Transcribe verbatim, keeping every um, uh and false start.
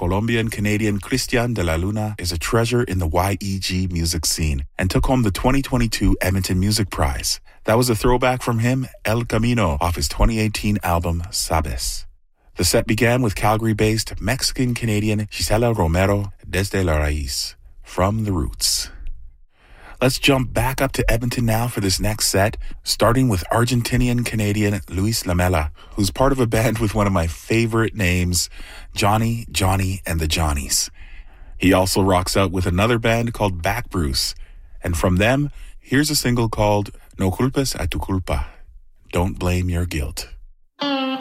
Colombian-Canadian Christian de la Luna is a treasure in the Y E G music scene and took home the twenty twenty-two Edmonton Music Prize. That was a throwback from him, El Camino, off his twenty eighteen album, Sabes. The set began with Calgary-based Mexican-Canadian Gisela Romero, Desde la Raíz, From the Roots. Let's jump back up to Edmonton now for this next set, starting with Argentinian-Canadian Luis Lamela, who's part of a band with one of my favorite names, Johnny, Johnny, and the Johnnies. He also rocks out with another band called Back Bruce, and from them, here's a single called No Culpes a Tu Culpa, Don't Blame Your Guilt.